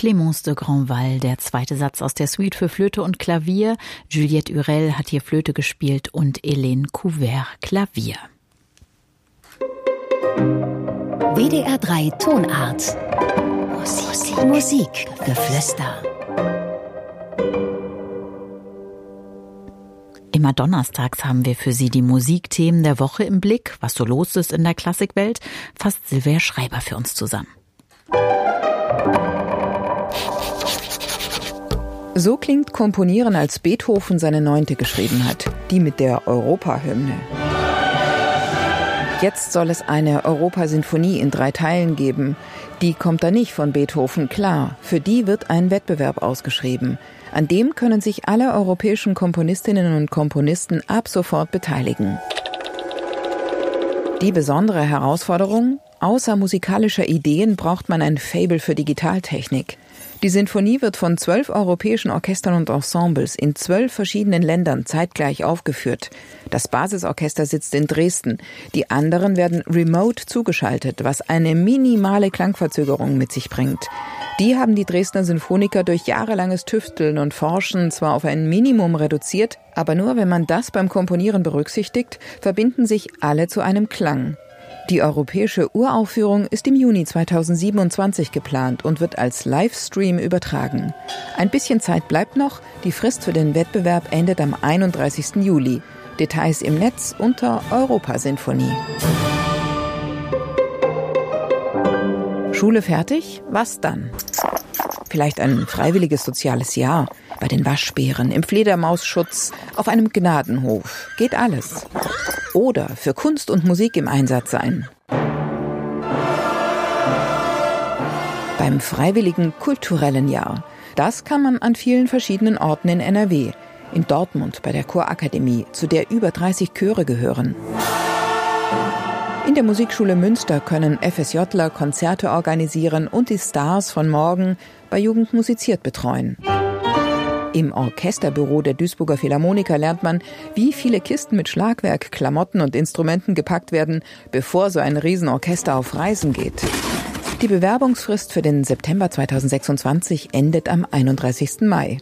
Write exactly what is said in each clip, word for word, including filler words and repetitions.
Clémence de Grandval, der zweite Satz aus der Suite für Flöte und Klavier. Juliette Hurel hat hier Flöte gespielt und Hélène Couvert Klavier. W D R drei Tonart. Musik. Musik. Geflüster. Immer donnerstags haben wir für Sie die Musikthemen der Woche im Blick. Was so los ist in der Klassikwelt, fasst Silvia Schreiber für uns zusammen. So klingt Komponieren, als Beethoven seine Neunte geschrieben hat, die mit der Europahymne. Jetzt soll es eine Europasinfonie in drei Teilen geben. Die kommt da nicht von Beethoven, klar. Für die wird ein Wettbewerb ausgeschrieben. An dem können sich alle europäischen Komponistinnen und Komponisten ab sofort beteiligen. Die besondere Herausforderung: außer musikalischer Ideen braucht man ein Faible für Digitaltechnik. Die Sinfonie wird von zwölf europäischen Orchestern und Ensembles in zwölf verschiedenen Ländern zeitgleich aufgeführt. Das Basisorchester sitzt in Dresden. Die anderen werden remote zugeschaltet, was eine minimale Klangverzögerung mit sich bringt. Die haben die Dresdner Sinfoniker durch jahrelanges Tüfteln und Forschen zwar auf ein Minimum reduziert, aber nur wenn man das beim Komponieren berücksichtigt, verbinden sich alle zu einem Klang. Die europäische Uraufführung ist im Juni zweitausendsiebenundzwanzig geplant und wird als Livestream übertragen. Ein bisschen Zeit bleibt noch, die Frist für den Wettbewerb endet am einunddreißigsten Juli. Details im Netz unter Europasinfonie. Schule fertig? Was dann? Vielleicht ein freiwilliges soziales Jahr, bei den Waschbären, im Fledermausschutz, auf einem Gnadenhof. Geht alles. Oder für Kunst und Musik im Einsatz sein. Beim freiwilligen kulturellen Jahr. Das kann man an vielen verschiedenen Orten in N R W. In Dortmund bei der Chorakademie, zu der über dreißig Chöre gehören. In der Musikschule Münster können FSJler Konzerte organisieren und die Stars von morgen bei Jugend musiziert betreuen. Im Orchesterbüro der Duisburger Philharmoniker lernt man, wie viele Kisten mit Schlagwerk, Klamotten und Instrumenten gepackt werden, bevor so ein Riesenorchester auf Reisen geht. Die Bewerbungsfrist für den September zweitausendsechsundzwanzig endet am einunddreißigsten Mai.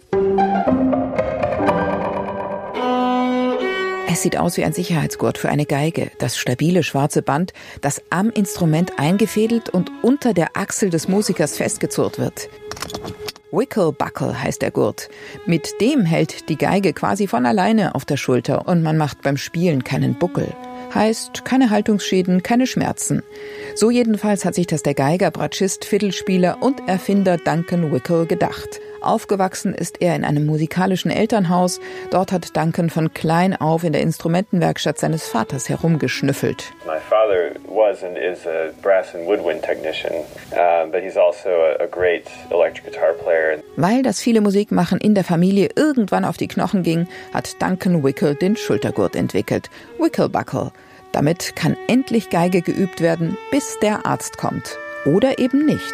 Es sieht aus wie ein Sicherheitsgurt für eine Geige. Das stabile schwarze Band, das am Instrument eingefädelt und unter der Achsel des Musikers festgezurrt wird. Wickelbuckle heißt der Gurt. Mit dem hält die Geige quasi von alleine auf der Schulter und man macht beim Spielen keinen Buckel. Heißt, keine Haltungsschäden, keine Schmerzen. So jedenfalls hat sich das der Geiger, Bratschist, Fiddlespieler und Erfinder Duncan Wickel gedacht. Aufgewachsen ist er in einem musikalischen Elternhaus. Dort hat Duncan von klein auf in der Instrumentenwerkstatt seines Vaters herumgeschnüffelt. My father was and is a brass and woodwind technician, uh, but he's also a, a great electric guitar player. Weil das viele Musikmachen in der Familie irgendwann auf die Knochen ging, hat Duncan Wickel den Schultergurt entwickelt. Wickelbuckle. Damit kann endlich Geige geübt werden, bis der Arzt kommt. Oder eben nicht.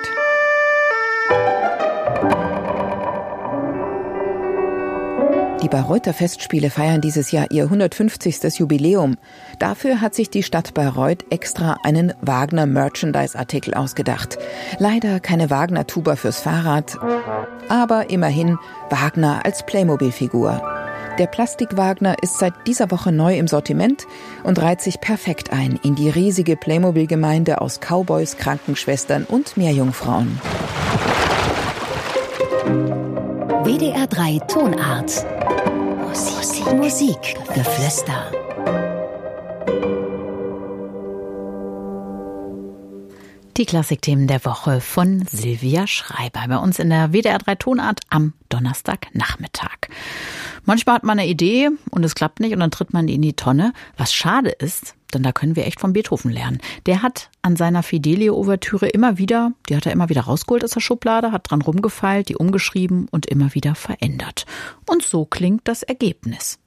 Die Bayreuther Festspiele feiern dieses Jahr ihr hundertfünfzigstes Jubiläum. Dafür hat sich die Stadt Bayreuth extra einen Wagner-Merchandise-Artikel ausgedacht. Leider keine Wagner-Tuba fürs Fahrrad, aber immerhin Wagner als Playmobil-Figur. Der Plastik-Wagner ist seit dieser Woche neu im Sortiment und reiht sich perfekt ein in die riesige Playmobil-Gemeinde aus Cowboys, Krankenschwestern und Meerjungfrauen. W D R drei Tonart. Musik. Musik. Geflüster. Die Klassikthemen der Woche von Silvia Schreiber bei uns in der W D R drei Tonart am Donnerstagnachmittag. Manchmal hat man eine Idee und es klappt nicht und dann tritt man die in die Tonne. Was schade ist, denn da können wir echt von Beethoven lernen. Der hat an seiner Fidelio-Ouvertüre immer wieder, die hat er immer wieder rausgeholt aus der Schublade, hat dran rumgefeilt, die umgeschrieben und immer wieder verändert. Und so klingt das Ergebnis.